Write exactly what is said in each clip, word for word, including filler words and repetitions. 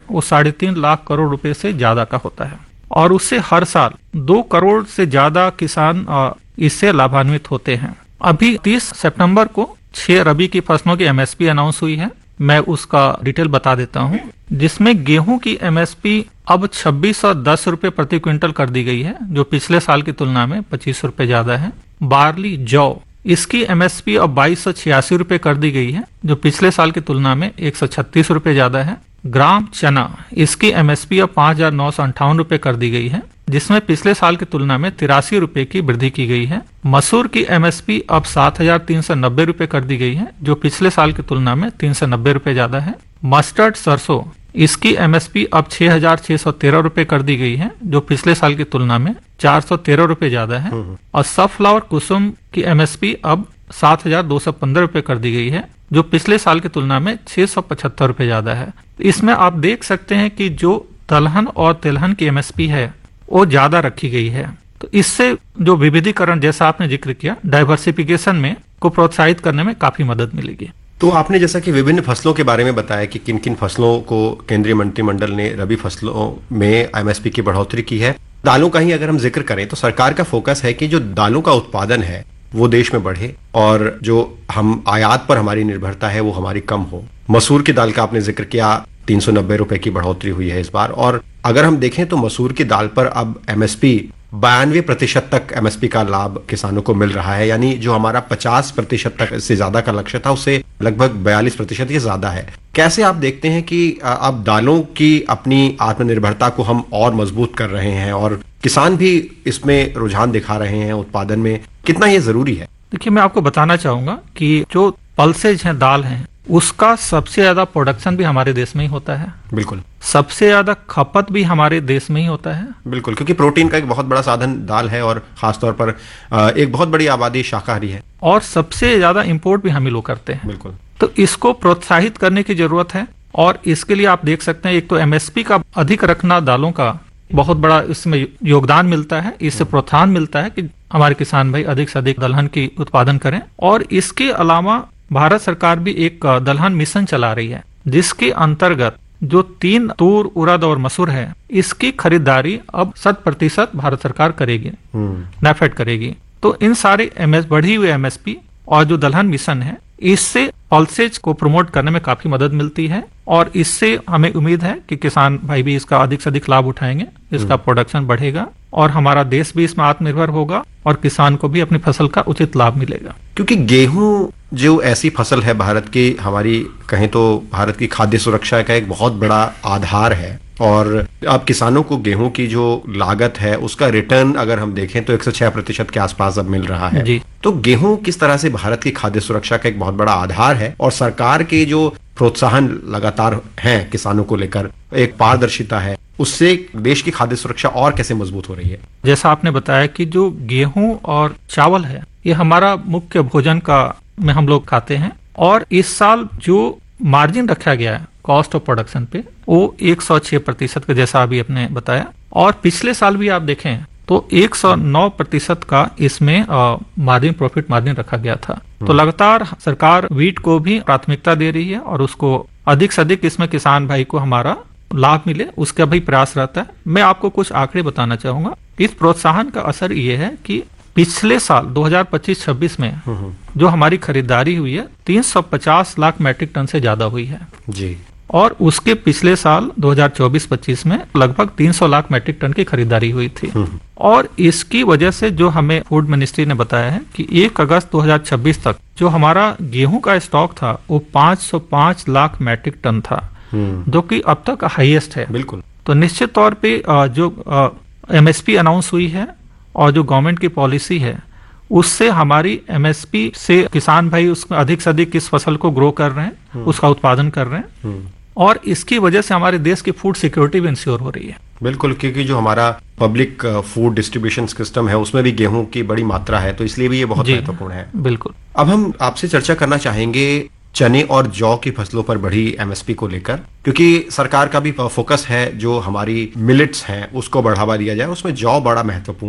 वो साढ़े तीन लाख करोड़ रुपए से ज्यादा का होता है और उससे हर साल दो करोड़ से ज्यादा किसान इससे लाभान्वित होते हैं। अभी तीस सितंबर को छह रबी की फसलों की एमएसपी अनाउंस हुई है। मैं उसका डिटेल बता देता हूँ, जिसमें गेहूं की एमएसपी अब छब्बीस सौ दस रुपए प्रति क्विंटल कर दी गई है, जो पिछले साल की तुलना में पच्चीस रुपए ज्यादा है। बार्ली जौ, इसकी एमएसपी अब बाईस सौ छियासी रुपए कर दी गई है, जो पिछले साल की तुलना में एक सौ छत्तीस रुपए ज्यादा है। ग्राम चना, इसकी एमएसपी अब पांच हजार नौ सौ अंठावन रुपए कर दी गई है, जिसमें पिछले साल की तुलना में तिरासी रुपए की वृद्धि की गई है। मसूर की एमएसपी अब सात हजार तीन सौ नब्बे रुपए कर दी गई है, जो पिछले साल की तुलना में तीन सौ नब्बे रुपए ज्यादा है। मस्टर्ड सरसों, इसकी एमएसपी अब छह हजार छह सौ तेरह रुपए कर दी गई है, जो पिछले साल की तुलना में चार सौ तेरह रुपए ज्यादा है। और सनफ्लावर कुसुम की एमएसपी अब सात हजार दो सौ पंद्रह रुपए कर दी गई है, जो पिछले साल की तुलना में छह सौ पचहत्तर रुपए ज्यादा है। इसमें आप देख सकते हैं कि जो दलहन और तिलहन की एमएसपी है वो ज्यादा रखी गई है। तो इससे जो विविधीकरण, जैसा आपने जिक्र किया, डाइवर्सिफिकेशन में को प्रोत्साहित करने में काफी मदद मिलेगी। तो आपने जैसा कि विभिन्न फसलों के बारे में बताया कि किन किन फसलों को केंद्रीय मंत्रिमंडल ने रबी फसलों में एमएसपी की बढ़ोतरी की है। दालों का ही अगर हम जिक्र करें तो सरकार का फोकस है कि जो दालों का उत्पादन है वो देश में बढ़े और जो हम आयात पर हमारी निर्भरता है वो हमारी कम हो। मसूर की दाल का आपने जिक्र किया, तीन सौ नब्बे रुपए की बढ़ोतरी हुई है इस बार। और अगर हम देखें तो मसूर की दाल पर अब एमएसपी बानवे प्रतिशत तक एमएसपी का लाभ किसानों को मिल रहा है, यानी जो हमारा पचास प्रतिशत तक से ज्यादा का लक्ष्य था उससे लगभग बयालीस प्रतिशत ये ज्यादा है। कैसे आप देखते हैं कि अब दालों की अपनी आत्मनिर्भरता को हम और मजबूत कर रहे हैं और किसान भी इसमें रुझान दिखा रहे हैं उत्पादन में, कितना ये जरूरी है? देखिए, मैं आपको बताना चाहूंगा कि जो पल्सेज हैं, दाल हैं, उसका सबसे ज्यादा प्रोडक्शन भी हमारे देश में ही होता है। बिल्कुल। सबसे ज्यादा खपत भी हमारे देश में ही होता है। बिल्कुल, क्योंकि प्रोटीन का एक बहुत बड़ा साधन दाल है और खासतौर पर एक बहुत बड़ी आबादी शाकाहारी है। और सबसे ज्यादा इंपोर्ट भी हम ही लोग करते हैं। बिल्कुल। तो इसको प्रोत्साहित करने की जरूरत है और इसके लिए आप देख सकते हैं, एक तो एमएसपी का अधिक रखना दालों का बहुत बड़ा इसमें योगदान मिलता है। इससे प्रोत्साहन मिलता है कि हमारे किसान भाई अधिक से अधिक दलहन की उत्पादन करें। और इसके अलावा भारत सरकार भी एक दलहन मिशन चला रही है, जिसके अंतर्गत जो तीन तूर, उड़द और मसूर है, इसकी खरीदारी अब शत प्रतिशत भारत सरकार करेगी, नैफेड करेगी। तो इन सारे एमएस बढ़ी हुई एमएसपी और जो दलहन मिशन है, इससे पल्सेज को प्रमोट करने में काफी मदद मिलती है और इससे हमें उम्मीद है कि किसान भाई भी इसका अधिक से अधिक लाभ उठाएंगे, इसका प्रोडक्शन बढ़ेगा और हमारा देश भी इसमें आत्मनिर्भर होगा और किसान को भी अपनी फसल का उचित लाभ मिलेगा। क्योंकि गेहूं जो ऐसी फसल है भारत की, हमारी कहें तो भारत की खाद्य सुरक्षा का एक बहुत बड़ा आधार है और अब किसानों को गेहूं की जो लागत है उसका रिटर्न अगर हम देखें तो एक सौ छह प्रतिशत के आसपास अब मिल रहा है जी। तो गेहूं किस तरह से भारत की खाद्य सुरक्षा का एक बहुत बड़ा आधार है और सरकार के जो प्रोत्साहन लगातार हैं किसानों को लेकर, एक पारदर्शिता है, उससे देश की खाद्य सुरक्षा और कैसे मजबूत हो रही है? जैसा आपने बताया कि जो गेहूं और चावल है, ये हमारा मुख्य भोजन का में हम लोग खाते हैं और इस साल जो मार्जिन रखा गया है कॉस्ट ऑफ प्रोडक्शन पे, वो एक सौ छह प्रतिशत का, जैसा अभी आपने बताया। और पिछले साल भी आप देखें तो एक सौ नौ प्रतिशत का इसमें मार्जिन, प्रॉफिट मार्जिन रखा गया था। तो लगातार सरकार वीट को भी प्राथमिकता दे रही है और उसको अधिक से अधिक इसमें किसान भाई को हमारा लाभ मिले, उसका भी प्रयास रहता है। मैं आपको कुछ आंकड़े बताना चाहूंगा। इस प्रोत्साहन का असर ये है कि पिछले साल दो हज़ार पच्चीस छब्बीस में जो हमारी खरीदारी हुई है तीन सौ पचास लाख मैट्रिक टन से ज्यादा हुई है जी। और उसके पिछले साल दो हज़ार चौबीस पच्चीस में लगभग तीन सौ लाख मैट्रिक टन की खरीदारी हुई थी। और इसकी वजह से जो हमें फूड मिनिस्ट्री ने बताया है कि एक अगस्त दो हज़ार छब्बीस तक जो हमारा गेहूं का स्टॉक था वो पाँच सौ पाँच लाख मैट्रिक टन था, जो कि अब तक हाईएस्ट है। बिल्कुल। तो निश्चित तौर पे जो एमएसपी अनाउंस हुई है और जो गवर्नमेंट की पॉलिसी है, उससे हमारी एमएसपी से किसान भाई उसमें अधिक से अधिक इस फसल को ग्रो कर रहे हैं, उसका उत्पादन कर रहे हैं और इसकी वजह से हमारे देश की फूड सिक्योरिटी भी इंश्योर हो रही है। बिल्कुल, क्योंकि जो हमारा पब्लिक फूड डिस्ट्रीब्यूशन सिस्टम है उसमें भी गेहूं की बड़ी मात्रा है, तो इसलिए भी ये बहुत महत्वपूर्ण है। बिल्कुल। अब हम आपसे चर्चा करना चाहेंगे चने और जौ की फसलों पर बढ़ी एमएसपी को लेकर, क्योंकि सरकार का भी फोकस है जो हमारी मिलेट्स हैं उसको बढ़ावा दिया जाए, उसमें जौ बड़ा महत्वपूर्ण है।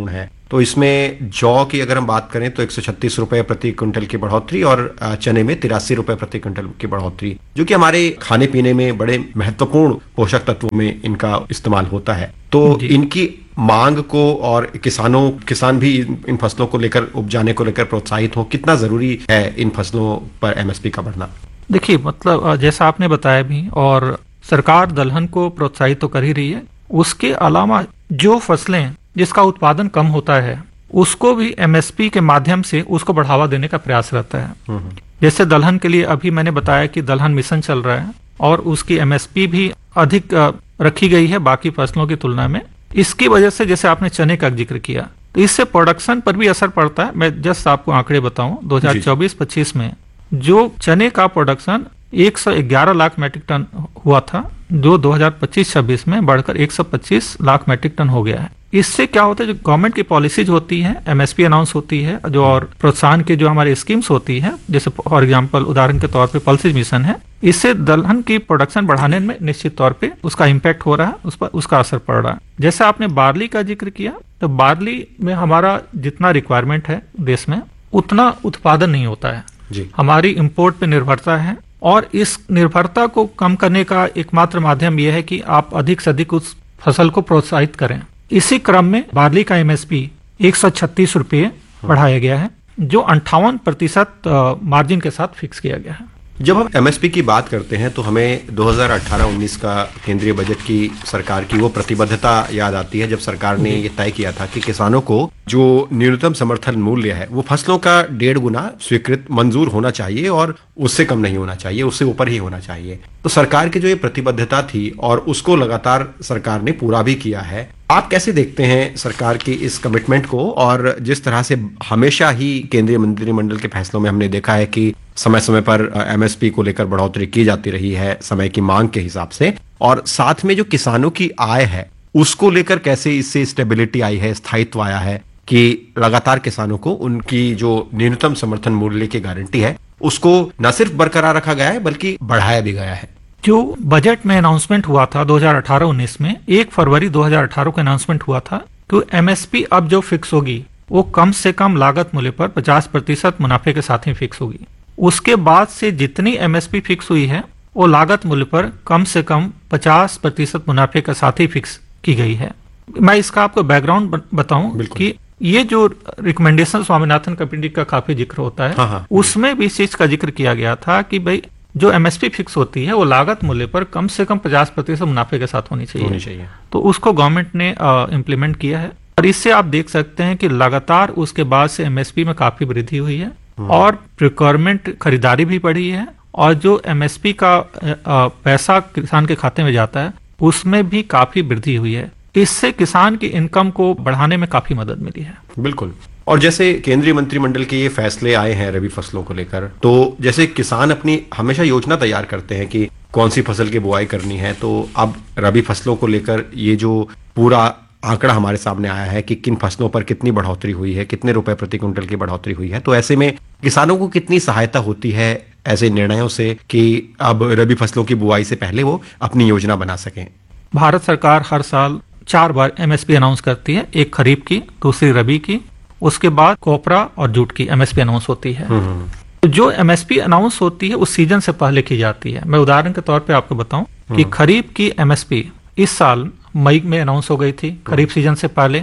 तो इसमें जौ की अगर हम बात करें तो एक सौ छत्तीस रुपए प्रति क्विंटल की बढ़ोतरी और अ, चने में तिरासी रुपए प्रति क्विंटल की बढ़ोतरी, जो कि हमारे खाने पीने में बड़े महत्वपूर्ण पोषक तत्वों में इनका इस्तेमाल होता है। तो जी। इनकी मांग को और किसानों किसान भी इन, इन फसलों को लेकर उपजाने को लेकर प्रोत्साहित हो, कितना जरूरी है इन फसलों पर एमएसपी का बढ़ना? देखिए, मतलब अ, जैसा आपने बताया भी, और सरकार दलहन को प्रोत्साहित तो कर ही रही है, उसके अलावा जो फसलें जिसका उत्पादन कम होता है उसको भी एमएसपी के माध्यम से उसको बढ़ावा देने का प्रयास रहता है। जैसे दलहन के लिए अभी मैंने बताया कि दलहन मिशन चल रहा है और उसकी एमएसपी भी अधिक अ, रखी गई है बाकी फसलों की तुलना में। इसकी वजह से, जैसे आपने चने का जिक्र किया, तो इससे प्रोडक्शन पर भी असर पड़ता है। मैं जस्ट आपको आंकड़े बताऊं, दो हज़ार चौबीस पच्चीस में जो चने का प्रोडक्शन एक सौ ग्यारह लाख मैट्रिक टन हुआ था, जो दो हज़ार पच्चीस छब्बीस में बढ़कर एक सौ पच्चीस लाख मैट्रिक टन हो गया है। इससे क्या होता है, जो गवर्नमेंट की पॉलिसीज होती है, एमएसपी अनाउंस होती है, जो और प्रोत्साहन की जो हमारी स्कीम्स होती है, जैसे फॉर एग्जांपल उदाहरण के तौर पे पल्सेज मिशन है, इससे दलहन की प्रोडक्शन बढ़ाने में निश्चित तौर पे उसका इम्पैक्ट हो रहा है, उस पर उसका असर पड़ रहा है। जैसे आपने बार्ली का जिक्र किया, तो बार्ली में हमारा जितना रिक्वायरमेंट है देश में, उतना उत्पादन नहीं होता है जी। हमारी इंपोर्ट पे निर्भरता है, और इस निर्भरता को कम करने का एकमात्र माध्यम यह है कि आप अधिक से अधिक उस फसल को प्रोत्साहित करें। इसी क्रम में बार्ली का एमएसपी एक सौ छत्तीस रुपये बढ़ाया गया है, जो अंठावन प्रतिशत मार्जिन के साथ फिक्स किया गया है। जब हम एमएसपी की बात करते हैं तो हमें दो हज़ार अठारह उन्नीस का केंद्रीय बजट की सरकार की वो प्रतिबद्धता याद आती है, जब सरकार ने ये तय किया था कि किसानों को जो न्यूनतम समर्थन मूल्य है वो फसलों का डेढ़ गुना स्वीकृत मंजूर होना चाहिए और उससे कम नहीं होना चाहिए, उससे ऊपर ही होना चाहिए। तो सरकार की जो ये प्रतिबद्धता थी और उसको लगातार सरकार ने पूरा भी किया है। आप कैसे देखते हैं सरकार की इस कमिटमेंट को, और जिस तरह से हमेशा ही केंद्रीय मंत्रिमंडल के फैसलों में हमने देखा है कि समय समय पर एमएसपी को लेकर बढ़ोतरी की जाती रही है समय की मांग के हिसाब से, और साथ में जो किसानों की आय है उसको लेकर कैसे इससे स्टेबिलिटी आई है, स्थायित्व आया है कि लगातार किसानों को उनकी जो न्यूनतम समर्थन मूल्य की गारंटी है उसको न सिर्फ बरकरार रखा गया है बल्कि बढ़ाया भी गया है। जो बजट में अनाउंसमेंट हुआ था दो हज़ार अठारह उन्नीस में, एक फरवरी दो हज़ार अठारह को अनाउंसमेंट हुआ था कि एमएसपी अब जो फिक्स होगी वो कम से कम लागत मूल्य पर पचास प्रतिशत मुनाफे के साथ ही फिक्स होगी। उसके बाद से जितनी एमएसपी फिक्स हुई है वो लागत मूल्य पर कम से कम पचास प्रतिशत मुनाफे के साथ ही फिक्स की गई है। मैं इसका आपको बैकग्राउंड बताऊं कि ये जो रिकमेंडेशन स्वामीनाथन कमेटी का काफी जिक्र होता है, हाँ हाँ। उसमें भी इस चीज का जिक्र किया गया था कि भाई जो एमएसपी फिक्स होती है वो लागत मूल्य पर कम से कम पचास प्रतिशत मुनाफे के साथ होनी चाहिए, होनी चाहिए। तो उसको गवर्नमेंट ने इम्प्लीमेंट किया है, और इससे आप देख सकते हैं कि लगातार उसके बाद से एमएसपी में काफी वृद्धि हुई है और प्रिक्योरमेंट खरीदारी भी बढ़ी है, और जो एमएसपी का आ, पैसा किसान के खाते में जाता है उसमें भी काफी वृद्धि हुई है। इससे किसान की इनकम को बढ़ाने में काफी मदद मिली है। बिल्कुल। और जैसे केंद्रीय मंत्रिमंडल के ये फैसले आए हैं रबी फसलों को लेकर, तो जैसे किसान अपनी हमेशा योजना तैयार करते हैं कि कौन सी फसल की बुआई करनी है, तो अब रबी फसलों को लेकर ये जो पूरा आंकड़ा हमारे सामने आया है कि किन फसलों पर कितनी बढ़ोतरी हुई है, कितने रुपए प्रति क्विंटल की बढ़ोतरी हुई है, तो ऐसे में किसानों को कितनी सहायता होती है ऐसे निर्णयों से कि अब रबी फसलों की बुआई से पहले वो अपनी योजना बना सकें? भारत सरकार हर साल चार बार एमएसपी अनाउंस करती है, एक खरीफ की, दूसरी रबी की, उसके बाद कोपरा और जूट की एमएसपी अनाउंस होती है। तो जो एमएसपी अनाउंस होती है उस सीजन से पहले की जाती है। मैं उदाहरण के तौर पे आपको बताऊं कि खरीफ की एमएसपी इस साल मई में अनाउंस हो गई थी, खरीफ सीजन से पहले।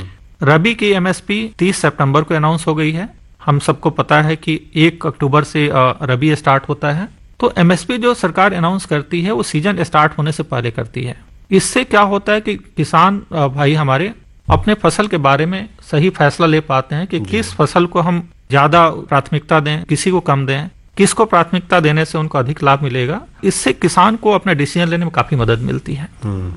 रबी की एमएसपी तीस सितंबर को अनाउंस हो गई है। हम सबको पता है कि एक अक्टूबर से रबी स्टार्ट होता है। तो एमएसपी जो सरकार अनाउंस करती है वो सीजन स्टार्ट होने से पहले करती है। इससे क्या होता है कि किसान भाई हमारे अपने फसल के बारे में सही फैसला ले पाते हैं कि किस फसल को हम ज्यादा प्राथमिकता दें, किसी को कम दें, किसको प्राथमिकता देने से उनको अधिक लाभ मिलेगा। इससे किसान को अपने डिसीजन लेने में काफी मदद मिलती है।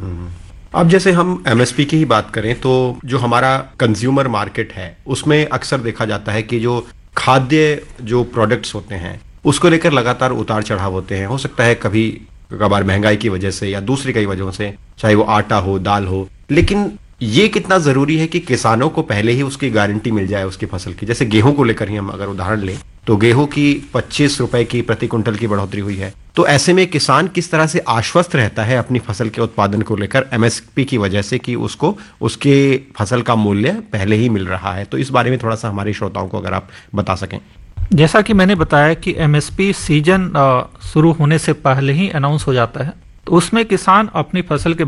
अब जैसे हम एमएसपी की ही बात करें तो जो हमारा कंज्यूमर मार्केट है उसमें अक्सर देखा जाता है कि जो खाद्य जो प्रोडक्ट्स होते हैं उसको लेकर लगातार उतार चढ़ाव होते हैं। हो सकता है कभी कभार महंगाई की वजह से या दूसरी कई वजहों से, चाहे वो आटा हो, दाल हो, लेकिन ये कितना जरूरी है कि किसानों को पहले ही उसकी गारंटी मिल जाए उसकी फसल की। जैसे गेहूं को लेकर ही हम अगर उदाहरण लें तो गेहूं की पच्चीस रुपए की प्रति कुंटल की बढ़ोतरी हुई है। तो ऐसे में किसान किस तरह से आश्वस्त रहता है अपनी फसल के उत्पादन को लेकर एमएसपी की वजह से कि उसको उसके फसल का मूल्य पहले ही मिल रहा है? तो इस बारे में थोड़ा सा हमारे श्रोताओं को अगर आप बता सकें। जैसा कि मैंने बताया कि एमएसपी सीजन शुरू होने से पहले ही अनाउंस हो जाता है, तो उसमें किसान अपनी फसल के